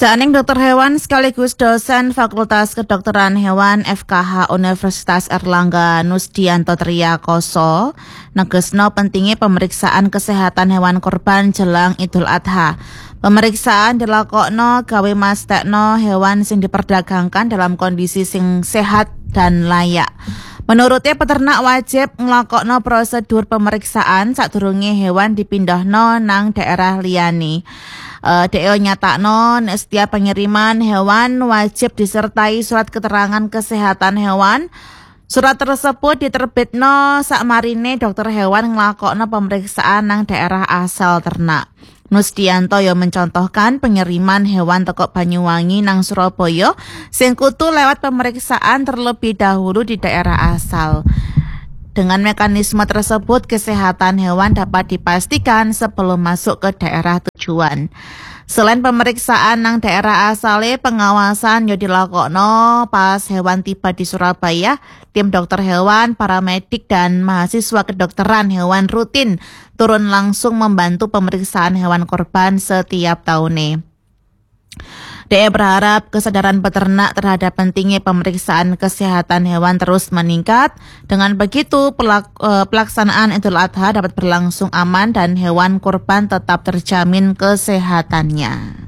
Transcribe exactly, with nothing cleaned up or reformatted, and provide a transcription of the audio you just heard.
Saning dokter hewan sekaligus dosen Fakultas Kedokteran Hewan F K H Universitas Erlangga Nusdianto Triyakoso negesno pentingnya pemeriksaan kesehatan hewan korban jelang Idul Adha. Pemeriksaan dilakokno gawe mastekno hewan sing diperdagangkan dalam kondisi sing sehat dan layak. Menurutnya peternak wajib nglakokno prosedur pemeriksaan sadurunge hewan dipindahno nang daerah liyane. Uh, D E O nyatakno setiap pengiriman hewan wajib disertai surat keterangan kesehatan hewan. Surat tersebut diterbitno sakmarine dokter hewan nglakokno pemeriksaan nang daerah asal ternak. Nusdianto yo mencontohkan pengiriman hewan teko Banyuwangi nang Surabaya sing kudu lewat pemeriksaan terlebih dahulu di daerah asal. Dengan mekanisme tersebut, kesehatan hewan dapat dipastikan sebelum masuk ke daerah tujuan. Selain pemeriksaan nang daerah asale, pengawasan yo dilakokno pas hewan tiba di Surabaya. Tim dokter hewan, paramedik dan mahasiswa kedokteran hewan rutin turun langsung membantu pemeriksaan hewan korban setiap tahunnya. D E berharap kesadaran peternak terhadap pentingnya pemeriksaan kesehatan hewan terus meningkat. Dengan begitu, pelak, eh, pelaksanaan Idul Adha dapat berlangsung aman dan hewan kurban tetap terjamin kesehatannya.